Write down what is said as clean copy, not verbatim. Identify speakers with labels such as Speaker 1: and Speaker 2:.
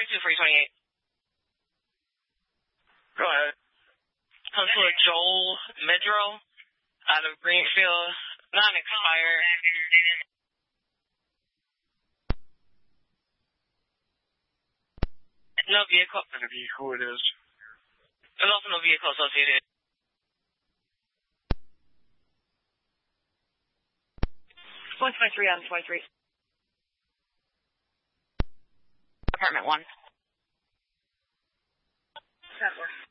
Speaker 1: 42 for 28.
Speaker 2: Go ahead.
Speaker 1: Comes to a Joel Medro out of Greenfield, non-expired. No vehicle.
Speaker 2: It's going to be who it is.
Speaker 1: There's also no vehicle associated.
Speaker 3: One 23 on 23.
Speaker 4: Apartment 1.
Speaker 3: That works.